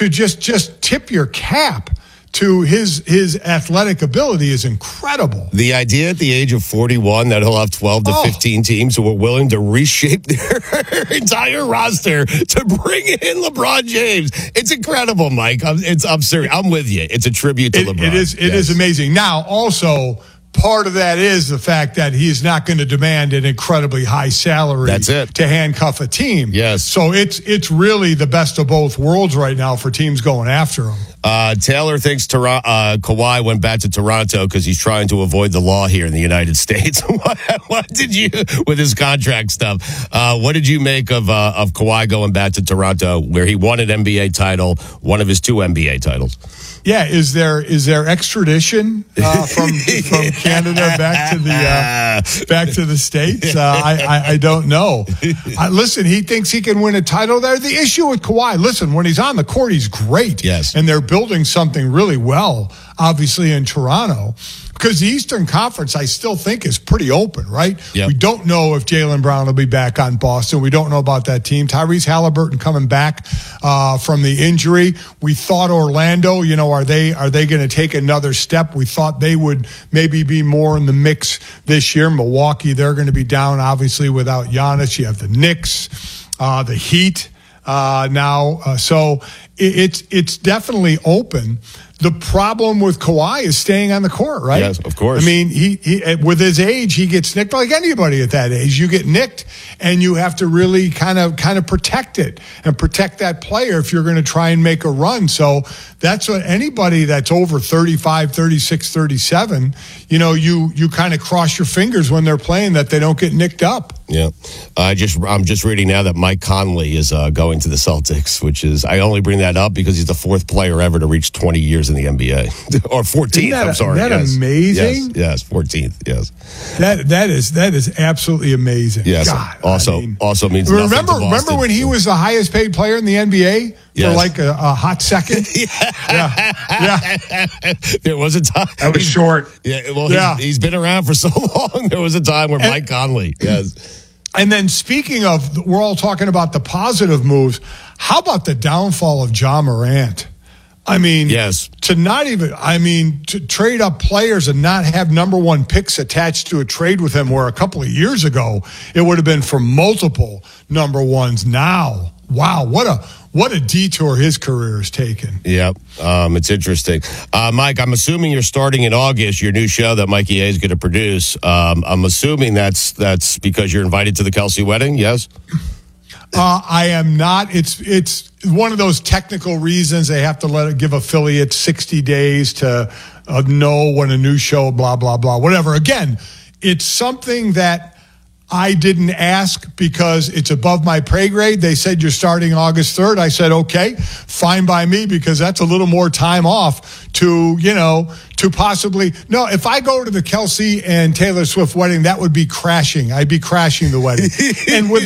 to just tip your cap to his athletic ability is incredible. The idea at the age of 41 that he'll have 12 to 15 teams who are willing to reshape their entire roster to bring in LeBron James. It's incredible, Mike. I'm serious. I'm with you. It's a tribute to LeBron. It is amazing. Now, also, part of that is the fact that he is not going to demand an incredibly high salary. That's it. To handcuff a team. Yes. So it's really the best of both worlds right now for teams going after him. Taylor thinks Kawhi went back to Toronto because he's trying to avoid the law here in the United States. What did you, with his contract stuff, what did you make of Kawhi going back to Toronto where he won an NBA title, one of his 2 NBA titles? Yeah, is there extradition from Canada back to the States? I don't know. Listen, he thinks he can win a title there. The issue with Kawhi, listen, when he's on the court, he's great. Yes, and they're building something really well, obviously in Toronto. Because the Eastern Conference, I still think, is pretty open, right? Yep. We don't know if Jaylen Brown will be back on Boston. We don't know about that team. Tyrese Halliburton coming back from the injury. We thought Orlando, are they going to take another step? We thought they would maybe be more in the mix this year. Milwaukee, they're going to be down, obviously, without Giannis. You have the Knicks, the Heat now. So it's definitely open. The problem with Kawhi is staying on the court, right? Yes, of course. I mean, he with his age, he gets nicked like anybody at that age. You get nicked, and you have to really kind of protect it and protect that player if you're going to try and make a run. So that's what anybody that's over 35, 36, 37, you kind of cross your fingers when they're playing that they don't get nicked up. Yeah. I'm just reading now that Mike Conley is going to the Celtics, which is, I only bring that up because he's the 4th player ever to reach 20 years in the NBA. Or 14th, I'm sorry. Isn't that amazing? Yes, 14th, yes. That is absolutely amazing. Yes. God, also means remember Boston. when he was the highest paid player in the NBA for like a hot second? Yeah. There was a time. That was short. Yeah, well, he's been around for so long. There was a time where Mike Conley, yes. And then speaking of, we're all talking about the positive moves. How about the downfall of Ja Morant? I mean, yes. To trade up players and not have number 1 picks attached to a trade with him, where a couple of years ago it would have been for multiple number 1s. Now, wow, what a detour his career has taken. Yep, it's interesting. Mike, I'm assuming you're starting in August your new show that Mikey A is going to produce. I'm assuming that's because you're invited to the Kelsey wedding. Yes. I am not. It's one of those technical reasons. They have to give affiliates 60 days to know when a new show, blah, blah, blah, whatever. Again, it's something that I didn't ask because it's above my pay grade. They said you're starting August 3rd. I said, okay, fine by me, because that's a little more time off to possibly. No, if I go to the Kelsey and Taylor Swift wedding, that would be crashing. I'd be crashing the wedding. And with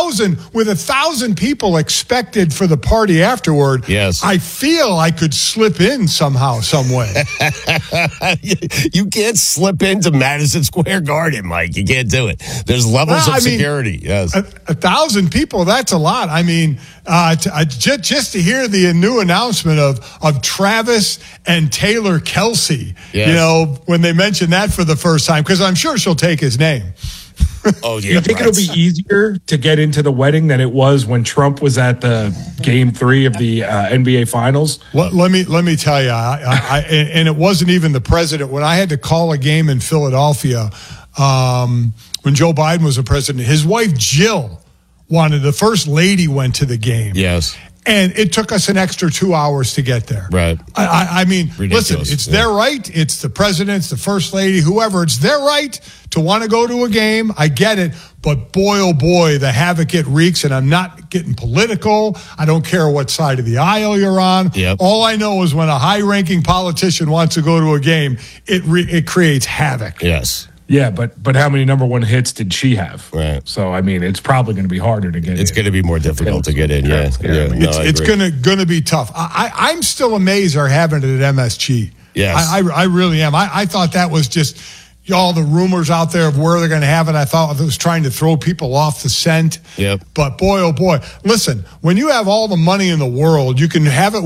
1,000 people expected for the party afterward, yes, I feel I could slip in somehow, some way. You can't slip into Madison Square Garden, Mike. You can't do it. There's levels of security. Yes, 1,000 people. That's a lot. I mean, just to hear the new announcement of Travis and Taylor Kelsey. Yes. When they mentioned that for the first time, because I'm sure she'll take his name. Oh, yeah. You think it'll be easier to get into the wedding than it was when Trump was at the Game 3 of the NBA Finals? Let me tell you, and it wasn't even the president. When I had to call a game in Philadelphia, when Joe Biden was the president, his wife Jill the first lady went to the game. Yes. And it took us an extra 2 hours to get there. Right. I mean, ridiculous. Listen, it's their right. It's the president, it's the first lady, whoever. It's their right to want to go to a game. I get it. But boy, oh boy, the havoc it wreaks. And I'm not getting political. I don't care what side of the aisle you're on. Yep. All I know is when a high-ranking politician wants to go to a game, it creates havoc. Yes. Yeah, but how many number 1 hits did she have? Right. So, I mean, it's probably going to be harder to get in. It's going to be more difficult to get in, yeah. It's going to be tough. I'm still amazed they're having it at MSG. Yes. I really am. I thought that was just all the rumors out there of where they're going to have it. I thought it was trying to throw people off the scent. Yep. But boy, oh boy. Listen, when you have all the money in the world, you can have it